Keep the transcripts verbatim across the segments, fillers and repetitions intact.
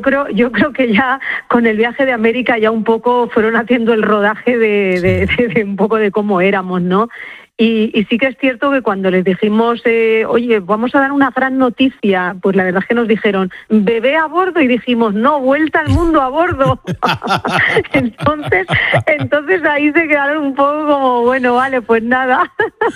creo, yo creo que ya con el viaje de América ya un poco fueron haciendo el rodaje de, de, de, de un poco de cómo éramos, ¿no? Y, y sí que es cierto que cuando les dijimos, eh, oye, vamos a dar una gran noticia, pues la verdad es que nos dijeron, bebé a bordo, y dijimos, no, vuelta al mundo a bordo. entonces, entonces ahí se quedaron un poco como, bueno, vale, pues nada.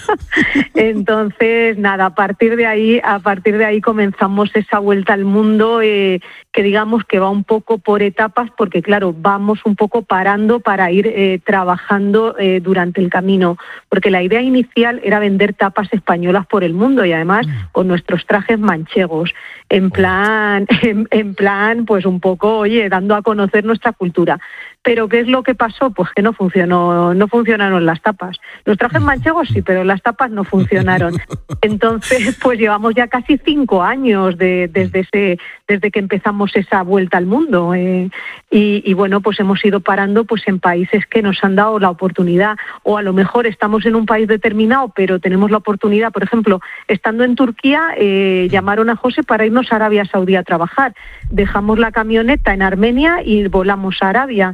entonces, nada, a partir de ahí, a partir de ahí comenzamos esa vuelta al mundo, eh, que digamos que va un poco por etapas, porque claro, vamos un poco parando para ir eh, trabajando eh, durante el camino, porque la idea inicial era vender tapas españolas por el mundo y además con nuestros trajes manchegos, en plan, en, en plan, pues un poco, oye, dando a conocer nuestra cultura. Pero ¿qué es lo que pasó? Pues que no funcionó, no funcionaron las tapas. Los trajes manchegos sí, pero las tapas no funcionaron. Entonces, pues llevamos ya casi cinco años de, desde ese, desde que empezamos esa vuelta al mundo. Eh, y, y bueno, pues hemos ido parando pues en países que nos han dado la oportunidad, o a lo mejor estamos en un país determinado, pero tenemos la oportunidad, por ejemplo, estando en Turquía, eh, llamaron a José para irnos a Arabia Saudí a trabajar. Dejamos la camioneta en Armenia y volamos a Arabia.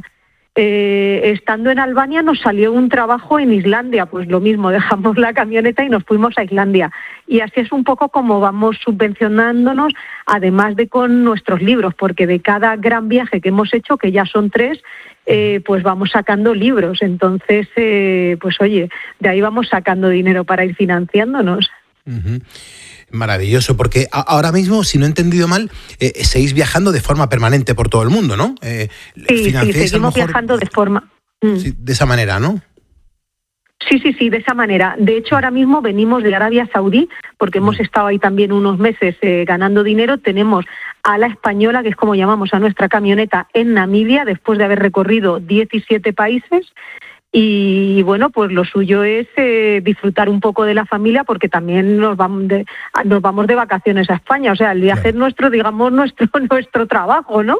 Eh, estando en Albania nos salió un trabajo en Islandia, pues lo mismo, dejamos la camioneta y nos fuimos a Islandia. Y así es un poco como vamos subvencionándonos, además de con nuestros libros, porque de cada gran viaje que hemos hecho, que ya son tres, eh, pues vamos sacando libros. Entonces, eh, pues oye, de ahí vamos sacando dinero para ir financiándonos. Uh-huh. Maravilloso, porque ahora mismo, si no he entendido mal, eh, seguís viajando de forma permanente por todo el mundo, ¿no? Eh, sí, sí, seguimos viajando de forma... Sí, de esa manera, ¿no? Sí, sí, sí, de esa manera. De hecho, ahora mismo venimos de Arabia Saudí, porque hemos estado ahí también unos meses eh, ganando dinero. Tenemos a la española, que es como llamamos a nuestra camioneta, en Namibia, después de haber recorrido diecisiete países. Y bueno, pues lo suyo es eh, disfrutar un poco de la familia, porque también nos vamos de, nos vamos de vacaciones a España. O sea, el viaje es nuestro, digamos, nuestro nuestro trabajo, ¿no?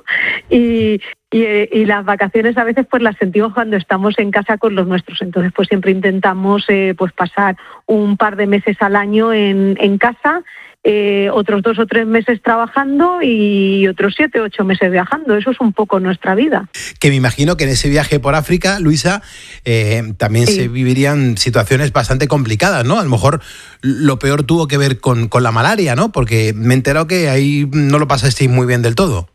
Y, y, y las vacaciones a veces pues las sentimos cuando estamos en casa con los nuestros. Entonces pues siempre intentamos eh, pues pasar un par de meses al año en, en casa, Eh, otros dos o tres meses trabajando y otros siete o ocho meses viajando. Eso es un poco nuestra vida. Que me imagino que en ese viaje por África, Luisa, eh, también sí. se vivirían situaciones bastante complicadas, ¿no? A lo mejor lo peor tuvo que ver con, con la malaria, ¿no? Porque me he enterado que ahí no lo pasasteis muy bien del todo.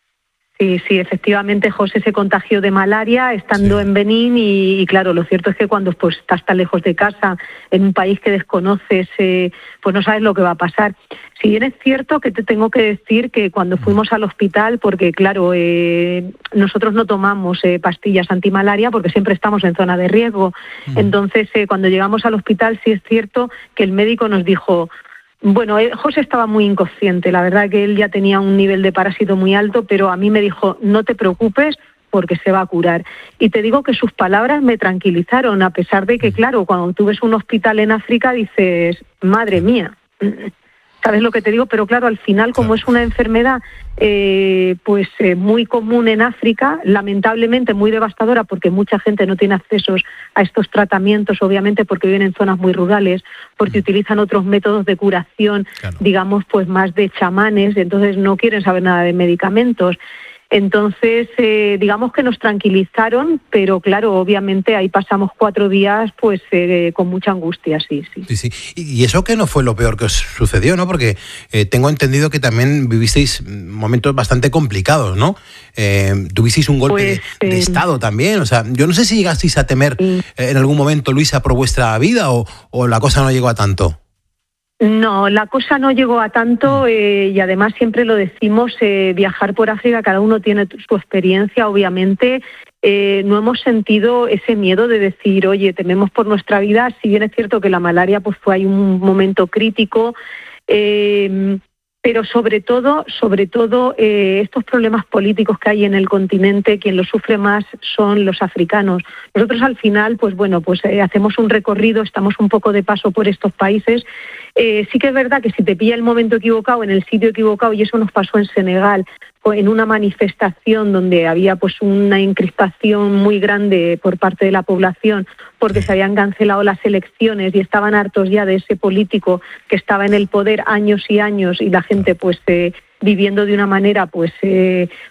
Sí, sí, efectivamente José se contagió de malaria estando sí. en Benín y, y claro, lo cierto es que cuando pues estás tan lejos de casa, en un país que desconoces, eh, pues no sabes lo que va a pasar. Si bien es cierto que te tengo que decir que cuando fuimos al hospital, porque claro, eh, nosotros no tomamos eh, pastillas antimalaria porque siempre estamos en zona de riesgo, mm. entonces eh, cuando llegamos al hospital sí es cierto que el médico nos dijo... Bueno, eh, José estaba muy inconsciente, la verdad que él ya tenía un nivel de parásito muy alto, pero a mí me dijo, no te preocupes porque se va a curar. Y te digo que sus palabras me tranquilizaron, a pesar de que, claro, cuando tú ves un hospital en África dices, madre mía, ¿sabes lo que te digo? Pero claro, al final, como es una enfermedad eh, pues eh, muy común en África, lamentablemente muy devastadora, porque mucha gente no tiene accesos a estos tratamientos, obviamente porque viven en zonas muy rurales, porque mm. utilizan otros métodos de curación, claro. digamos, pues más de chamanes, entonces no quieren saber nada de medicamentos. Entonces, eh, digamos que nos tranquilizaron, pero claro, obviamente ahí pasamos cuatro días pues eh, con mucha angustia, sí, sí. Sí, sí. Y eso que no fue lo peor que os sucedió, ¿no? Porque eh, tengo entendido que también vivisteis momentos bastante complicados, ¿no? Eh, tuvisteis un golpe pues, de, de eh, estado también, o sea, yo no sé si llegasteis a temer sí. eh, en algún momento, Luisa, por vuestra vida o, o la cosa no llegó a tanto. No, la cosa no llegó a tanto eh, y además siempre lo decimos, eh, viajar por África, cada uno tiene su experiencia, obviamente. Eh, no hemos sentido ese miedo de decir, oye, tememos por nuestra vida, si bien es cierto que la malaria pues fue ahí un momento crítico, eh, pero sobre todo, sobre todo eh, estos problemas políticos que hay en el continente, quien los sufre más son los africanos. Nosotros al final, pues bueno, pues eh, hacemos un recorrido, estamos un poco de paso por estos países. Eh, sí que es verdad que si te pilla el momento equivocado, en el sitio equivocado, y eso nos pasó en Senegal, en una manifestación donde había pues una encrispación muy grande por parte de la población porque se habían cancelado las elecciones y estaban hartos ya de ese político que estaba en el poder años y años y la gente pues eh, viviendo de una manera pues eh,